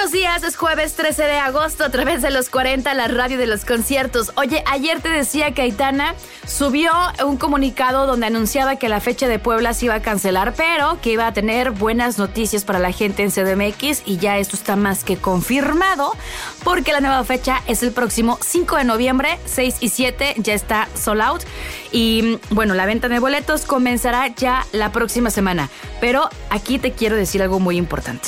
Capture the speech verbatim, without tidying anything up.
buenos días, es jueves trece de agosto a través de los cuarenta, la radio de los conciertos. Oye, ayer te decía que Aitana subió un comunicado donde anunciaba que la fecha de Puebla se iba a cancelar, pero que iba a tener buenas noticias para la gente en C D M X, y ya esto está más que confirmado porque la nueva fecha es el próximo cinco de noviembre, seis y siete, ya está sold out. Y bueno, la venta de boletos comenzará ya la próxima semana, pero aquí te quiero decir algo muy importante.